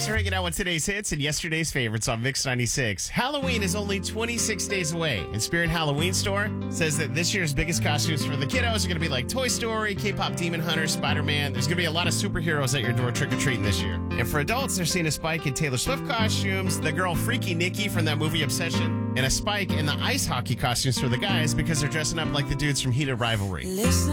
Thanks for hanging out with today's hits and yesterday's favorites on Mix 96. Halloween is only 26 days away, and Spirit Halloween Store says that this year's biggest costumes for the kiddos are going to be like Toy Story, K-pop Demon Hunter, Spider-Man. There's going to be a lot of superheroes at your door trick-or-treating this year. And for adults, they're seeing a spike in Taylor Swift costumes, the girl Freaky Nikki from that movie Obsession, and a spike in the ice hockey costumes for the guys because they're dressing up like the dudes from Heated Rivalry. Listen.